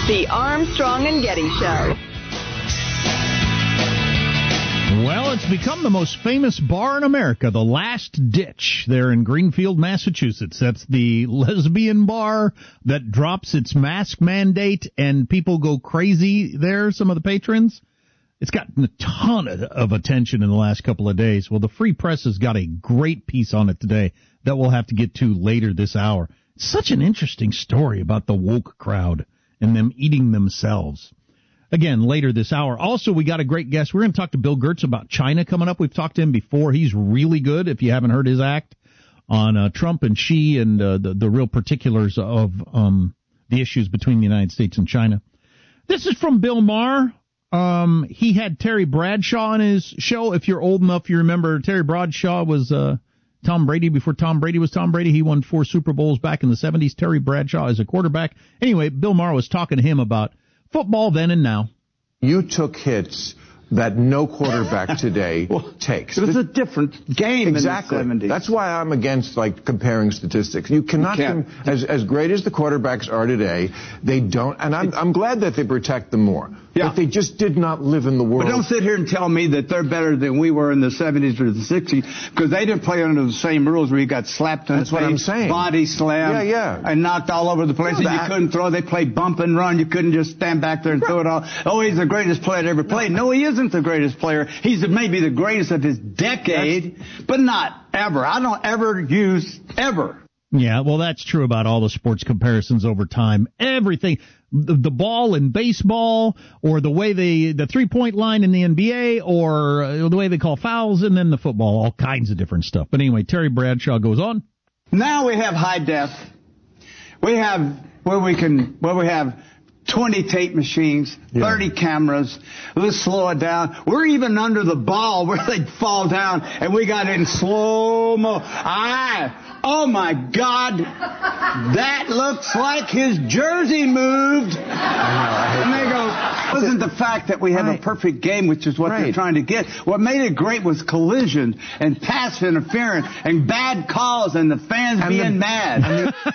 The Armstrong and Getty Show. Well, it's become the most famous bar in America, the Last Ditch, there in Greenfield, Massachusetts. That's the lesbian bar that drops its mask mandate, and people go crazy there, some of the patrons. It's gotten a ton of attention in the last couple of days. Well, the Free Press has got a great piece on it today that we'll have to get to later this hour. It's such an interesting story about the woke crowd and them eating themselves. Again, later this hour. Also, we got a great guest. We're going to talk to Bill Gertz about China coming up. We've talked to him before. He's really good, if you haven't heard his act, on Trump and Xi and the real particulars of the issues between the United States and China. This is from Bill Maher. He had Terry Bradshaw on his show. If you're old enough, you remember Terry Bradshaw was Tom Brady before Tom Brady was Tom Brady. He won 4 Super Bowls back in the 70s. Terry Bradshaw is a quarterback. Anyway, Bill Maher was talking to him about football then and now. You took hits that no quarterback today takes. It was a different game exactly. in the 70s. That's why I'm against comparing statistics. You cannot, as great as the quarterbacks are today, they don't, and I'm glad that they protect them more. Yeah. But they just did not live in the world. But don't sit here and tell me that they're better than we were in the 70s or the 60s, because they didn't play under the same rules where you got slapped in the face, what I'm saying. Body slammed, and knocked all over the place, and you couldn't throw. They played bump and run. You couldn't just stand back there and throw it all. Oh, he's the greatest player that ever played. No, he isn't the greatest player. He's maybe the greatest of his decade, but not ever. I don't ever use ever. Yeah, well, that's true about all the sports comparisons over time. Everything, the ball in baseball, or the way the three-point line in the NBA, or the way they call fouls, and then the football, all kinds of different stuff. But anyway, Terry Bradshaw goes on. Now we have high def. We have where we have 20 tape machines, 30 cameras. Let's slow it down. We're even under the ball where they'd fall down, and we got it in slow-mo. Oh, my God. That looks like his jersey moved. And they go, wasn't the fact that we have a perfect game, which is what they're trying to get. What made it great was collision and pass interference and bad calls and the fans being mad.